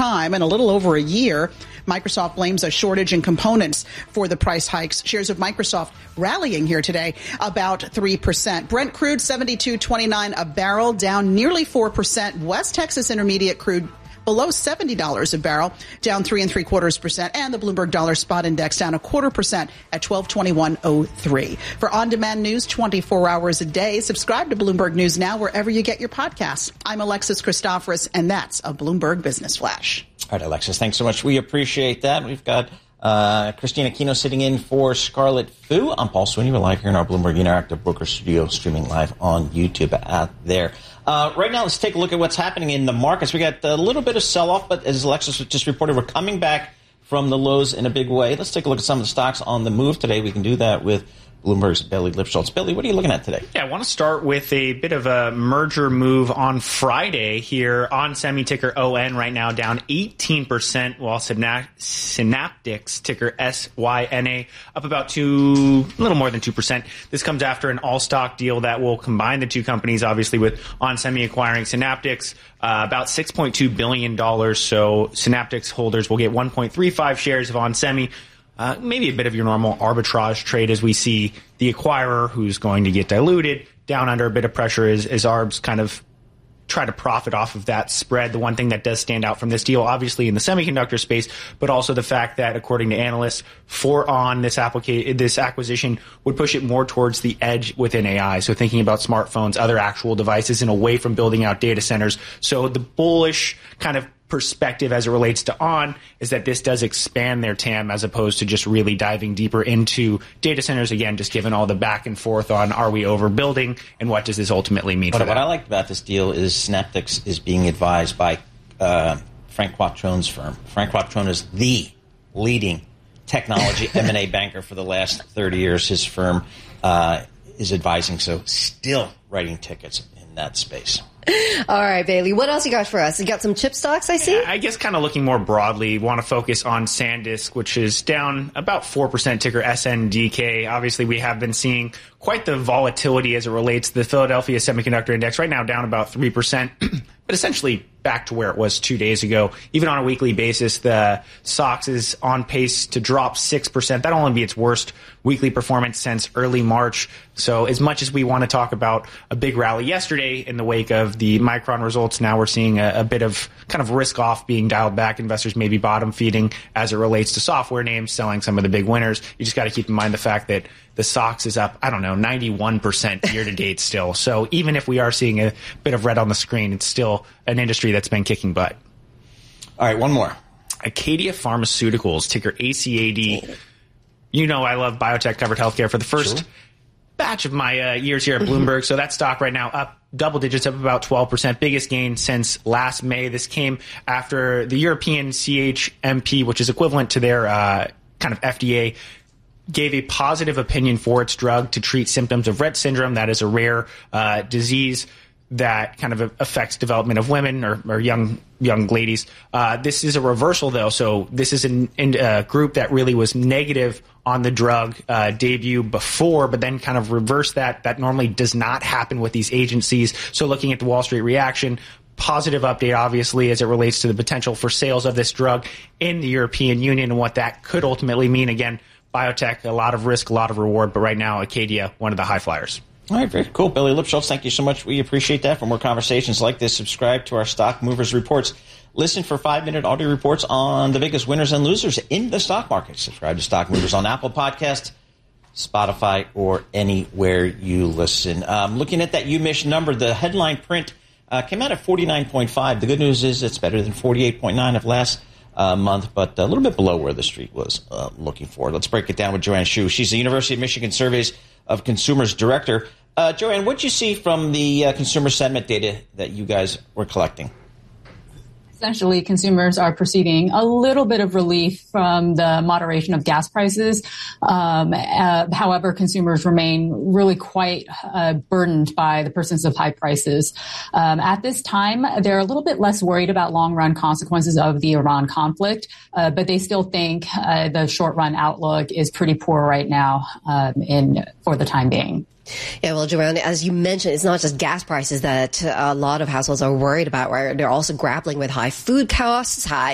time in a little over a year. Microsoft blames a shortage in components for the price hikes. Shares of Microsoft rallying here today about 3%. Brent crude $72.29 a barrel, down nearly 4%. West Texas Intermediate crude below $70 a barrel, down 3.75%, and the Bloomberg Dollar Spot Index down 0.25% at 1221.03. For on-demand news 24 hours a day, subscribe to Bloomberg News Now wherever you get your podcasts. I'm Alexis Christoforous, and that's a Bloomberg Business Flash. All right, Alexis, thanks so much. We appreciate that. We've got Christina Aquino sitting in for Scarlett Fu. I'm Paul Sweeney. We're live here in our Bloomberg Interactive Broker Studio, streaming live on YouTube out there. Right now, let's take a look at what's happening in the markets. We got a little bit of sell-off, but as Alexis just reported, we're coming back from the lows in a big way. Let's take a look at some of the stocks on the move today. We can do that with Bloomberg's Bailey Lipschultz. Bailey, what are you looking at today? Yeah, I want to start with a bit of a merger move on Friday here on semi-ticker ON right now, down 18%, while Synaptics, ticker SYNA, up about a little more than 2%. This comes after an all-stock deal that will combine the two companies, obviously, with onsemi acquiring Synaptics, about $6.2 billion. So Synaptics holders will get 1.35 shares of onsemi. Maybe a bit of your normal arbitrage trade as we see the acquirer, who's going to get diluted, down under a bit of pressure as ARBs kind of try to profit off of that spread. The one thing that does stand out from this deal, obviously in the semiconductor space, but also the fact that, according to analysts, this acquisition would push it more towards the edge within AI. So thinking about smartphones, other actual devices, and away from building out data centers. So the bullish kind of perspective as it relates to ON is that this does expand their TAM as opposed to just really diving deeper into data centers. Again, just given all the back and forth on are we overbuilding and what does this ultimately mean for them. What I like about this deal is Synaptics is being advised by Frank Quattrone's firm. Frank Quattrone is the leading technology M&A banker for the last 30 years. His firm is advising, so still writing tickets in that space. All right, Bailey, what else you got for us? You got some chip stocks, I see? Yeah, I guess kind of looking more broadly, want to focus on SanDisk, which is down about 4%, ticker SNDK. Obviously, we have been seeing quite the volatility as it relates to the Philadelphia Semiconductor Index, right now down about 3%, but essentially back to where it was 2 days ago. Even on a weekly basis, the SOX is on pace to drop 6%. That'll only be its worst weekly performance since early March. So as much as we want to talk about a big rally yesterday in the wake of the Micron results, now we're seeing a bit of kind of risk off being dialed back. Investors may be bottom feeding as it relates to software names, selling some of the big winners. You just got to keep in mind the fact that the SOX is up, 91% year to date still. So even if we are seeing a bit of red on the screen, it's still an industry that's been kicking butt. All right, one more. Acadia Pharmaceuticals, ticker ACAD. You know I love biotech covered healthcare for the first batch of my years here at Bloomberg. So that stock right now up double digits, up about 12%. Biggest gain since last May. This came after the European CHMP, which is equivalent to their kind of FDA, gave a positive opinion for its drug to treat symptoms of Rett syndrome. That is a rare disease that kind of affects development of women or young ladies. This is a reversal, though. So this is a group that really was negative on the drug debut before, but then kind of reversed that. That normally does not happen with these agencies. So looking at the Wall Street reaction, positive update, obviously, as it relates to the potential for sales of this drug in the European Union and what that could ultimately mean. Again, biotech, a lot of risk, a lot of reward, but right now, Acadia, one of the high flyers. All right, very cool. Bailey Lipschultz, thank you so much. We appreciate that. For more conversations like this, subscribe to our Stock Movers Reports. Listen for 5-minute audio reports on the biggest winners and losers in the stock market. Subscribe to Stock Movers on Apple Podcasts, Spotify, or anywhere you listen. Looking at that UMich number, the headline print came out at 49.5. The good news is it's better than 48.9 of last month, but a little bit below where the street was looking for. Let's break it down with Joanne Shu. She's the University of Michigan Surveys of Consumers Director. Joanne, what did you see from the consumer sentiment data that you guys were collecting? Essentially, consumers are perceiving a little bit of relief from the moderation of gas prices. However, consumers remain really quite burdened by the persistence of high prices. At this time, they're a little bit less worried about long-run consequences of the Iran conflict, but they still think the short-run outlook is pretty poor right now for the time being. Yeah, well, Joanne, as you mentioned, it's not just gas prices that a lot of households are worried about, right? They're also grappling with high food costs, high